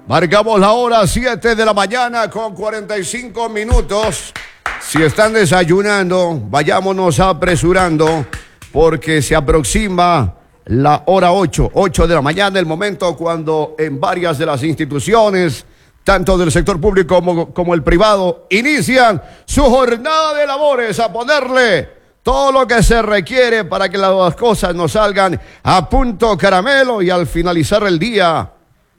Marcamos la hora 7 de la mañana con 45 minutos. Si están desayunando, vayámonos apresurando porque se aproxima la hora 8 de la mañana, el momento cuando en varias de las instituciones, tanto del sector público como el privado, inician su jornada de labores a ponerle todo lo que se requiere para que las cosas nos salgan a punto caramelo y al finalizar el día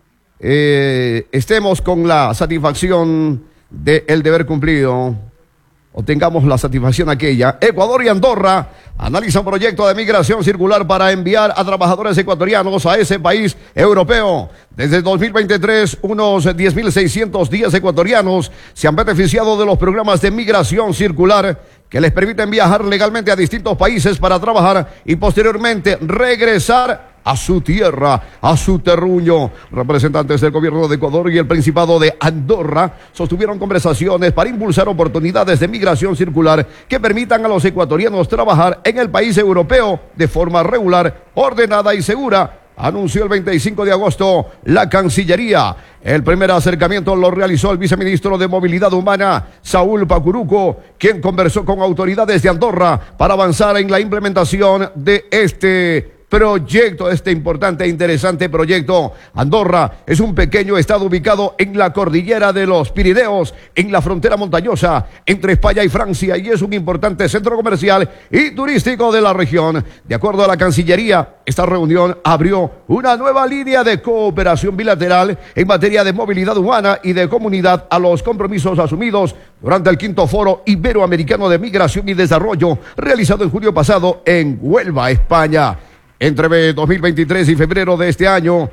estemos con la satisfacción del deber cumplido o tengamos la satisfacción aquella. Ecuador y Andorra analizan proyecto de migración circular para enviar a trabajadores ecuatorianos a ese país europeo. Desde 2023, unos 10.610 ecuatorianos se han beneficiado de los programas de migración circular que les permiten viajar legalmente a distintos países para trabajar y posteriormente regresar a su tierra, a su terruño. Representantes del gobierno de Ecuador y el Principado de Andorra sostuvieron conversaciones para impulsar oportunidades de migración circular que permitan a los ecuatorianos trabajar en el país europeo de forma regular, ordenada y segura, anunció el 25 de agosto la Cancillería. El primer acercamiento lo realizó el viceministro de Movilidad Humana, Saúl Pacuruco, quien conversó con autoridades de Andorra para avanzar en la implementación de este proyecto, este importante e interesante proyecto. Andorra es un pequeño estado ubicado en la cordillera de los Pirineos, en la frontera montañosa entre España y Francia, y es un importante centro comercial y turístico de la región. De acuerdo a la Cancillería, esta reunión abrió una nueva línea de cooperación bilateral en materia de movilidad humana y de comunidad a los compromisos asumidos durante el quinto Foro Iberoamericano de Migración y Desarrollo, realizado en julio pasado en Huelva, España. Entre 2023 y febrero de este año,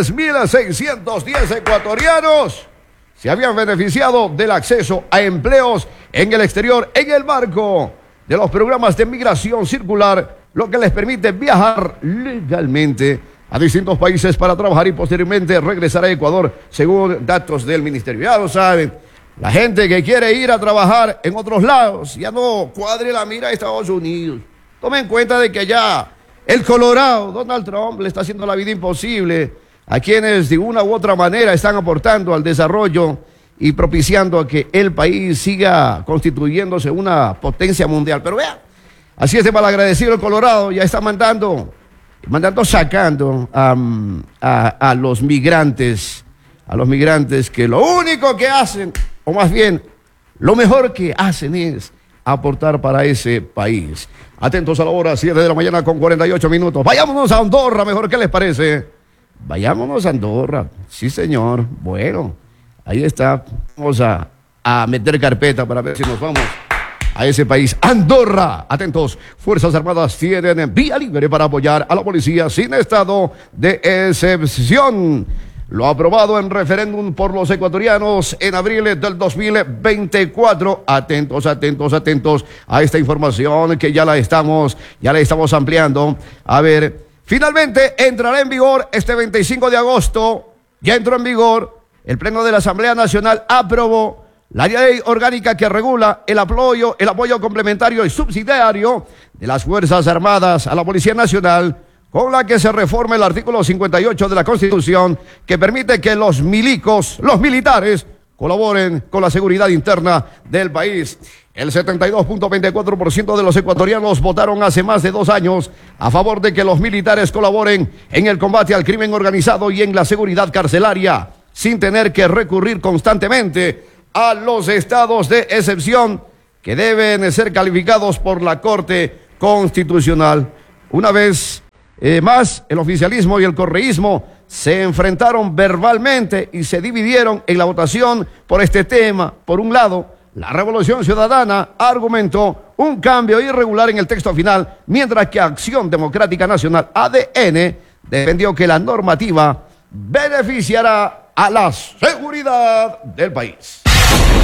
10.610 ecuatorianos se habían beneficiado del acceso a empleos en el exterior en el marco de los programas de migración circular, lo que les permite viajar legalmente a distintos países para trabajar y posteriormente regresar a Ecuador, según datos del ministerio. Ya lo saben, la gente que quiere ir a trabajar en otros lados ya no cuadre la mira a Estados Unidos. Tomen en cuenta de que ya el Colorado, Donald Trump, le está haciendo la vida imposible a quienes de una u otra manera están aportando al desarrollo y propiciando a que el país siga constituyéndose una potencia mundial. Pero vean, así es de malagradecido el Colorado, ya está sacando a los migrantes que lo único que hacen, o más bien, lo mejor que hacen es aportar para ese país. Atentos a la hora 7 de la mañana con 48 minutos. Vayámonos a Andorra, mejor, ¿qué les parece? Vayámonos a Andorra. Sí, señor. Bueno, ahí está. Vamos a meter carpeta para ver si nos vamos a ese país. Andorra. Atentos. Fuerzas Armadas tienen vía libre para apoyar a la policía sin estado de excepción. Lo aprobado en referéndum por los ecuatorianos en abril del 2024. Atentos a esta información que ya la estamos ampliando. A ver, finalmente entrará en vigor este 25 de agosto. Ya entró en vigor. El Pleno de la Asamblea Nacional aprobó la ley orgánica que regula el apoyo complementario y subsidiario de las Fuerzas Armadas a la Policía Nacional, con la que se reforma el artículo 58 de la Constitución, que permite que los militares, colaboren con la seguridad interna del país. El 72.24% de los ecuatorianos votaron hace más de 2 años a favor de que los militares colaboren en el combate al crimen organizado y en la seguridad carcelaria, sin tener que recurrir constantemente a los estados de excepción que deben ser calificados por la Corte Constitucional. Una vez más, el oficialismo y el correísmo se enfrentaron verbalmente y se dividieron en la votación por este tema. Por un lado, la Revolución Ciudadana argumentó un cambio irregular en el texto final, mientras que Acción Democrática Nacional, ADN, defendió que la normativa beneficiará a la seguridad del país.